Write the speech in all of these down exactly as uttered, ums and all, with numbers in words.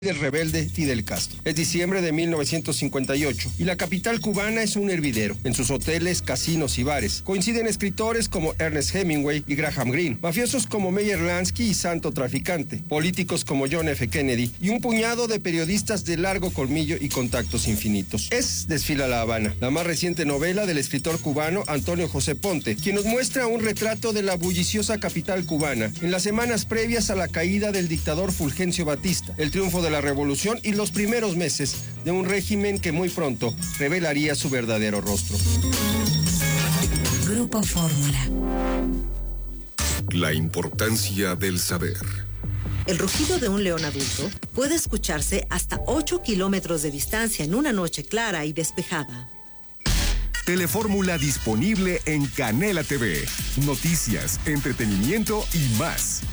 del rebelde Fidel Castro. Es diciembre de mil novecientos cincuenta y ocho y la capital cubana es un hervidero. En sus hoteles, casinos y bares coinciden escritores como Ernest Hemingway y Graham Greene, mafiosos como Meyer Lansky y Santo Traficante, políticos como John F. Kennedy y un puñado de periodistas de largo colmillo y contactos infinitos. Es Desfila La Habana, la más reciente novela del escritor cubano Antonio José Ponte, quien nos muestra un retrato de la bulliciosa capital cubana en las semanas previas a la caída del dictador Fulgencio Batista, el triunfo de la revolución y los primeros meses de un régimen que muy pronto revelaría su verdadero rostro. Grupo Fórmula. La importancia del saber. El rugido de un león adulto puede escucharse hasta ocho kilómetros de distancia en una noche clara y despejada. Telefórmula disponible en Canela T V. Noticias, entretenimiento y más.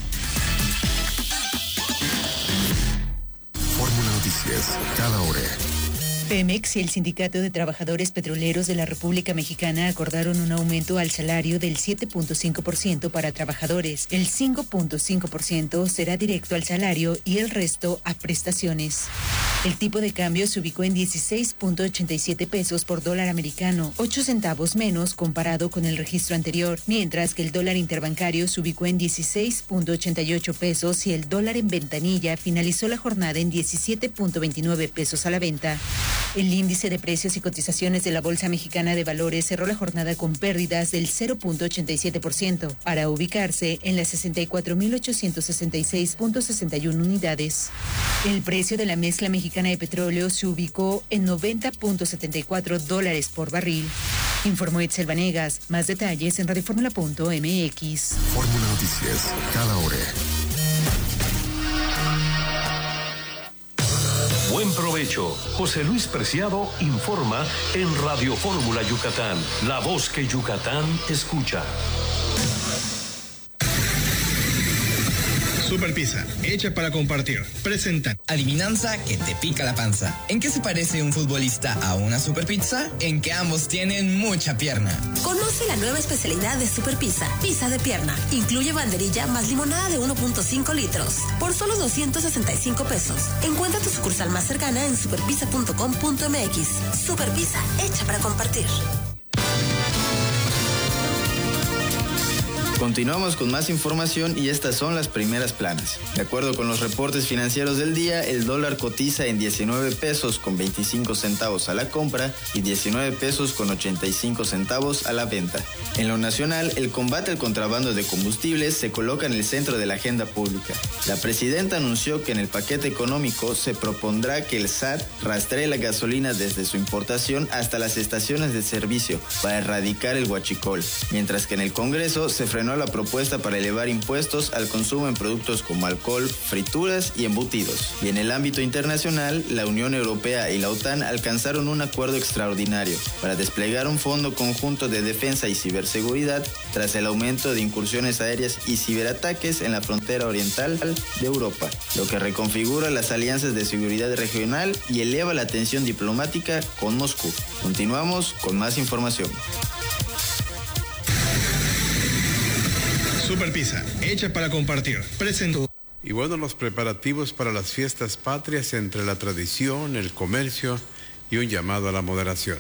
Fórmula Noticias, cada hora. Pemex y el Sindicato de Trabajadores Petroleros de la República Mexicana acordaron un aumento al salario del siete punto cinco por ciento para trabajadores. El cinco punto cinco por ciento será directo al salario y el resto a prestaciones. El tipo de cambio se ubicó en dieciséis punto ochenta y siete pesos por dólar americano, ocho centavos menos comparado con el registro anterior, mientras que el dólar interbancario se ubicó en dieciséis punto ochenta y ocho pesos y el dólar en ventanilla finalizó la jornada en diecisiete punto veintinueve pesos a la venta. El índice de precios y cotizaciones de la Bolsa Mexicana de Valores cerró la jornada con pérdidas del cero punto ochenta y siete por ciento, para ubicarse en las sesenta y cuatro mil ochocientos sesenta y seis punto sesenta y uno unidades. El precio de la mezcla mexicana de petróleo se ubicó en noventa punto setenta y cuatro dólares por barril. Informó Itzel Vanegas. Más detalles en radioformula punto m x. Fórmula Noticias, cada hora. Buen provecho. José Luis Preciado informa en Radio Fórmula Yucatán, la voz que Yucatán escucha. Super Pizza, hecha para compartir. Presenta. Adivinanza que te pica la panza. ¿En qué se parece un futbolista a una Super Pizza? En que ambos tienen mucha pierna. Conoce la nueva especialidad de Super Pizza, pizza de pierna. Incluye banderilla más limonada de uno punto cinco litros. Por solo doscientos sesenta y cinco pesos. Encuentra tu sucursal más cercana en superpizza punto com punto m x. Super Pizza, hecha para compartir. Continuamos con más información y estas son las primeras planas. De acuerdo con los reportes financieros del día, el dólar cotiza en diecinueve pesos con veinticinco centavos a la compra y diecinueve pesos con ochenta y cinco centavos a la venta. En lo nacional, el combate al contrabando de combustibles se coloca en el centro de la agenda pública. La presidenta anunció que en el paquete económico se propondrá que el S A T rastree la gasolina desde su importación hasta las estaciones de servicio para erradicar el huachicol, mientras que en el Congreso se frenó la propuesta para elevar impuestos al consumo en productos como alcohol, frituras y embutidos. Y en el ámbito internacional, la Unión Europea y la OTAN alcanzaron un acuerdo extraordinario para desplegar un fondo conjunto de defensa y ciberseguridad tras el aumento de incursiones aéreas y ciberataques en la frontera oriental de Europa, lo que reconfigura las alianzas de seguridad regional y eleva la tensión diplomática con Moscú. Continuamos con más información. Super Pizza, hecha para compartir. Presento. Y bueno, los preparativos para las fiestas patrias entre la tradición, el comercio y un llamado a la moderación.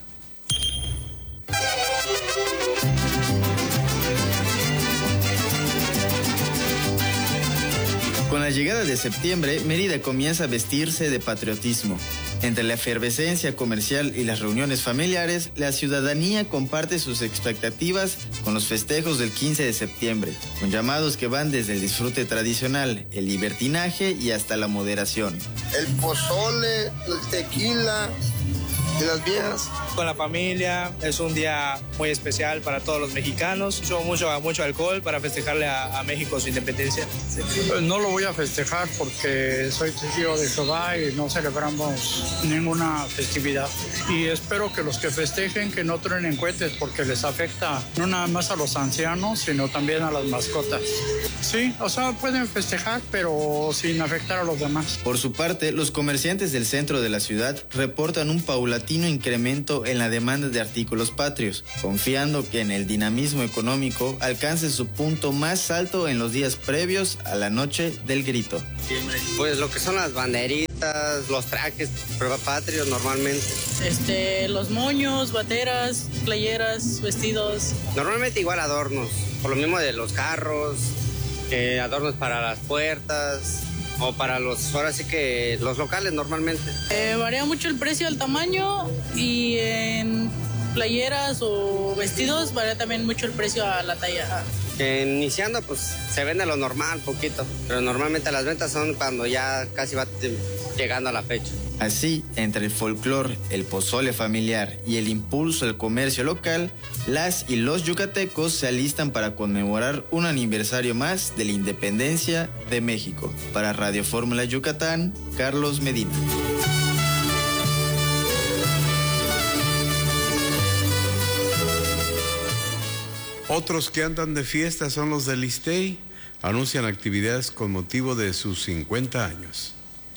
Con la llegada de septiembre, Mérida comienza a vestirse de patriotismo. Entre la efervescencia comercial y las reuniones familiares, la ciudadanía comparte sus expectativas con los festejos del quince de septiembre, con llamados que van desde el disfrute tradicional, el libertinaje y hasta la moderación. El pozole, el tequila de las viejas. Con la familia, es un día muy especial para todos los mexicanos. Mucho, mucho, mucho alcohol para festejarle a, a México su independencia. Sí. Pues no lo voy a festejar porque soy testigo de Jehová y no celebramos ninguna festividad. Y espero que los que festejen que no truenen cohetes porque les afecta no nada más a los ancianos, sino también a las mascotas. Sí, o sea, pueden festejar, pero sin afectar a los demás. Por su parte, los comerciantes del centro de la ciudad reportan un paulatino incremento en la demanda de artículos patrios, confiando que en el dinamismo económico alcance su punto más alto en los días previos a la noche del grito. Pues lo que son las banderitas, los trajes patrios normalmente. Este, los moños, bateras, playeras, vestidos. Normalmente igual adornos, por lo mismo de los carros, eh, adornos para las puertas o para los, ahora sí que los locales normalmente. Eh, varía mucho el precio al tamaño y en playeras o vestidos varía también mucho el precio a la talla. Eh, iniciando pues se vende lo normal poquito, pero normalmente las ventas son cuando ya casi va llegando a la fecha. Así, entre el folclore, el pozole familiar y el impulso del comercio local, las y los yucatecos se alistan para conmemorar un aniversario más de la independencia de México. Para Radio Fórmula Yucatán, Carlos Medina. Otros que andan de fiesta son los del ISSSTE. Anuncian actividades con motivo de sus cincuenta años.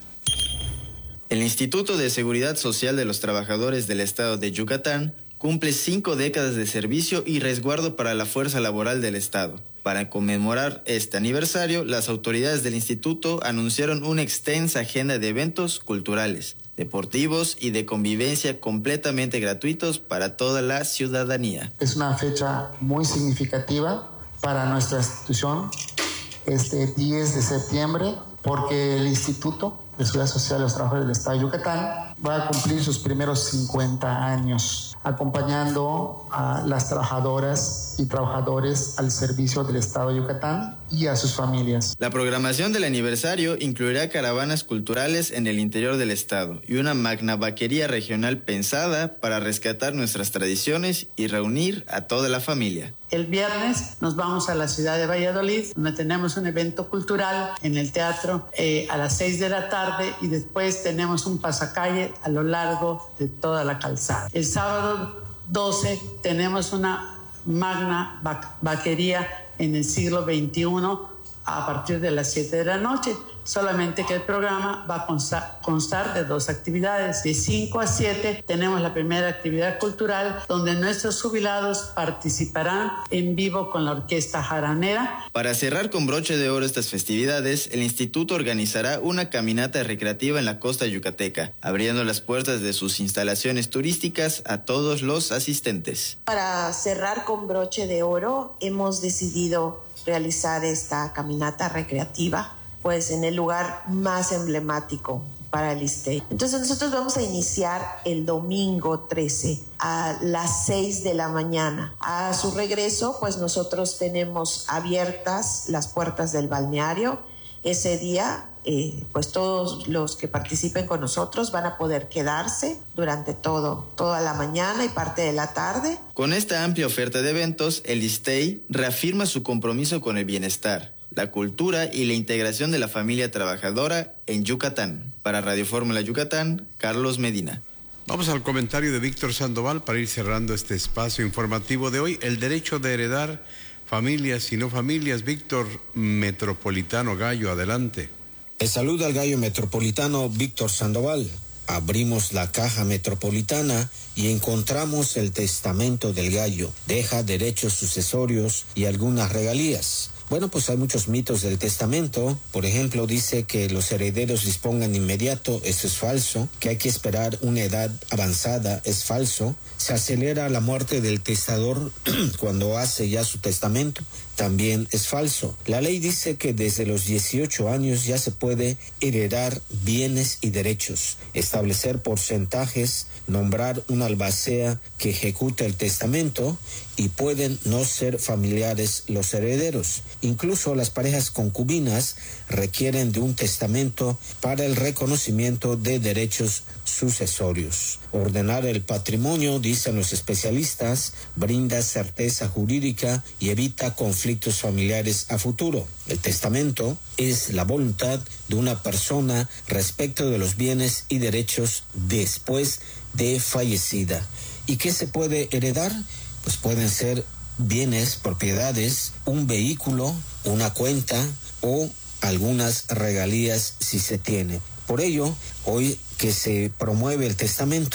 El Instituto de Seguridad Social de los Trabajadores del Estado de Yucatán cumple cinco décadas de servicio y resguardo para la fuerza laboral del Estado. Para conmemorar este aniversario, las autoridades del instituto anunciaron una extensa agenda de eventos culturales, deportivos y de convivencia completamente gratuitos para toda la ciudadanía. Es una fecha muy significativa para nuestra institución, este diez de septiembre, porque el Instituto de Seguridad Social de los Trabajadores del Estado de Yucatán va a cumplir sus primeros cincuenta años, acompañando a las trabajadoras y trabajadores al servicio del Estado de Yucatán y a sus familias. La programación del aniversario incluirá caravanas culturales en el interior del estado y una magna vaquería regional pensada para rescatar nuestras tradiciones y reunir a toda la familia. El viernes nos vamos a la ciudad de Valladolid, donde tenemos un evento cultural en el teatro eh, a las seis de la tarde y después tenemos un pasacalle a lo largo de toda la calzada. El sábado doce tenemos una magna va- vaquería en el siglo veintiuno a partir de las siete de la noche. Solamente que el programa va a constar, constar de dos actividades. De cinco a siete tenemos la primera actividad cultural donde nuestros jubilados participarán en vivo con la orquesta jaranera. Para cerrar con broche de oro estas festividades, el instituto organizará una caminata recreativa en la costa yucateca, abriendo las puertas de sus instalaciones turísticas a todos los asistentes. Para cerrar con broche de oro, hemos decidido realizar esta caminata recreativa pues en el lugar más emblemático para el ISSSTE. Entonces nosotros vamos a iniciar el domingo trece a las seis de la mañana. A su regreso, pues nosotros tenemos abiertas las puertas del balneario. Ese día, eh, pues todos los que participen con nosotros van a poder quedarse durante todo, toda la mañana y parte de la tarde. Con esta amplia oferta de eventos, el ISSSTE reafirma su compromiso con el bienestar, la cultura y la integración de la familia trabajadora en Yucatán. Para Radio Fórmula Yucatán, Carlos Medina. Vamos al comentario de Víctor Sandoval para ir cerrando este espacio informativo de hoy. El derecho de heredar familias y no familias. Víctor Metropolitano Gallo, adelante. El saludo al Gallo Metropolitano Víctor Sandoval. Abrimos la caja metropolitana y encontramos el testamento del Gallo. Deja derechos sucesorios y algunas regalías. Bueno, pues hay muchos mitos del testamento. Por ejemplo, dice que los herederos dispongan inmediato, eso es falso. Que hay que esperar una edad avanzada, es falso. Se acelera la muerte del testador cuando hace ya su testamento, también es falso. La ley dice que desde los dieciocho años ya se puede heredar bienes y derechos, establecer porcentajes, nombrar un albacea que ejecute el testamento y pueden no ser familiares los herederos. Incluso las parejas concubinas requieren de un testamento para el reconocimiento de derechos sucesorios. Ordenar el patrimonio, dicen los especialistas, brinda certeza jurídica y evita conflictos familiares a futuro. El testamento es la voluntad de una persona respecto de los bienes y derechos después de fallecida. ¿Y qué se puede heredar? Pues pueden ser bienes, propiedades, un vehículo, una cuenta o algunas regalías si se tiene. Por ello, hoy que se promueve el testamento,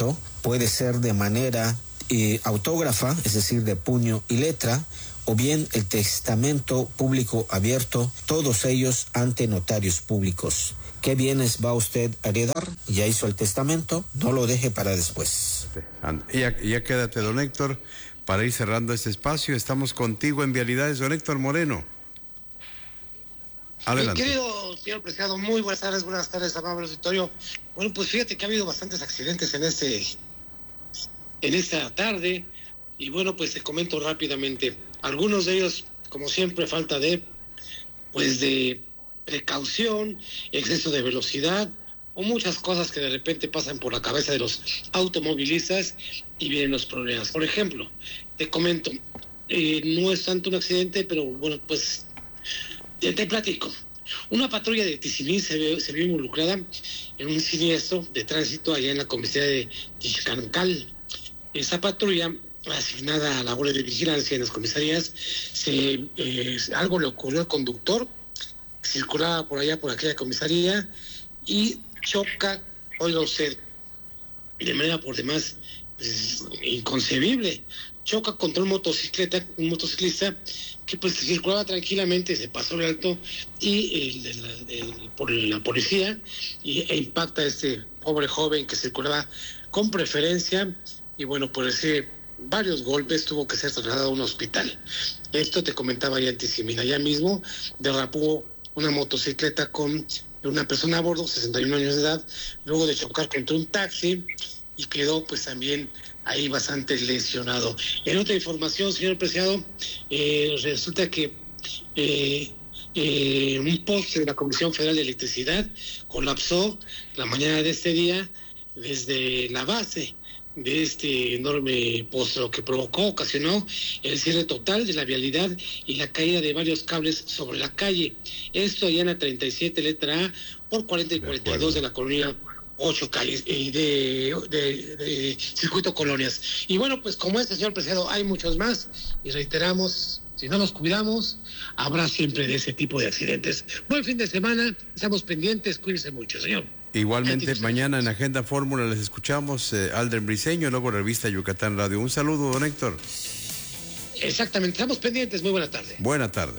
puede ser de manera eh, autógrafa, es decir, de puño y letra, o bien el testamento público abierto, todos ellos ante notarios públicos. ¿Qué bienes va usted a heredar? Ya hizo el testamento, no lo deje para después. Y ya, ya quédate, don Héctor, para ir cerrando este espacio. Estamos contigo en Vialidades, don Héctor Moreno. Adelante. Mi querido señor Preciado, muy buenas tardes, buenas tardes, amable auditorio. Bueno, pues fíjate que ha habido bastantes accidentes en este, en esta tarde, y bueno, pues te comento rápidamente. Algunos de ellos, como siempre, falta de, pues de precaución, exceso de velocidad, o muchas cosas que de repente pasan por la cabeza de los automovilistas y vienen los problemas. Por ejemplo, te comento, eh, no es tanto un accidente, pero bueno, pues te, te platico. Una patrulla de Tizimín se vio, se vio involucrada en un siniestro de tránsito allá en la comisaría de Tixcancal. Esa patrulla, asignada a labores de vigilancia en las comisarías, se, eh, algo le ocurrió al conductor, circulaba por allá, por aquella comisaría, y choca, oiga usted, de manera por demás pues, inconcebible, choca contra un motocicleta, un motociclista que pues circulaba tranquilamente, se pasó el alto y el, el, el, por la policía y, e impacta a este pobre joven que circulaba con preferencia, y bueno, por ese varios golpes tuvo que ser trasladado a un hospital. Esto te comentaba ya en Tizimín. Allá mismo derrapó una motocicleta con una persona a bordo, sesenta y un años de edad, luego de chocar contra un taxi, y quedó pues también ahí bastante lesionado. En otra información, señor Preciado, eh, resulta que eh, eh, un poste de la Comisión Federal de Electricidad colapsó la mañana de este día desde la base de este enorme poste, lo que provocó, ocasionó el cierre total de la vialidad y la caída de varios cables sobre la calle. Esto allá en la treinta y siete letra A por cuarenta y cuarenta y dos de la colonia ocho calles eh, de, de, de circuito Colonias. Y bueno, pues como este, señor Preciado, hay muchos más, y reiteramos, si no nos cuidamos, habrá siempre de ese tipo de accidentes. Buen fin de semana, estamos pendientes, cuídense mucho, señor. Igualmente, mañana en Agenda Fórmula les escuchamos, eh, Aldrin Briceño, luego Revista Yucatán Radio. Un saludo, don Héctor. Exactamente, estamos pendientes, muy buena tarde. Buena tarde.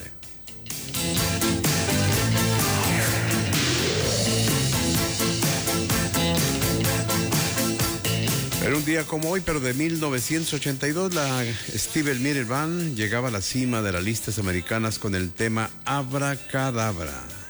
En un día como hoy, pero de mil novecientos ochenta y dos, la Steven Miller Band llegaba a la cima de las listas americanas con el tema Abracadabra.